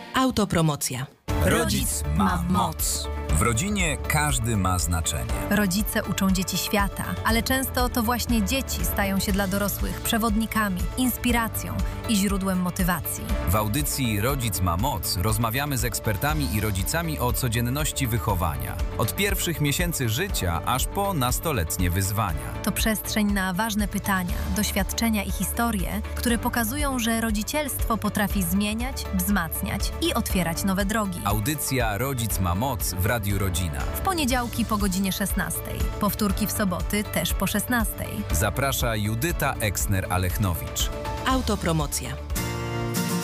Autopromocja. Rodzic ma moc. W rodzinie każdy ma znaczenie. Rodzice uczą dzieci świata, ale często to właśnie dzieci stają się dla dorosłych przewodnikami, inspiracją i źródłem motywacji. W audycji Rodzic ma moc rozmawiamy z ekspertami i rodzicami o codzienności wychowania. Od pierwszych miesięcy życia aż po nastoletnie wyzwania. To przestrzeń na ważne pytania, doświadczenia i historie, które pokazują, że rodzicielstwo potrafi zmieniać, wzmacniać i otwierać nowe drogi. Audycja Rodzic ma moc w Radiu Rodzina. W poniedziałki po godzinie 16. Powtórki w soboty też po 16. Zaprasza Judyta Eksner-Alechnowicz. Autopromocja.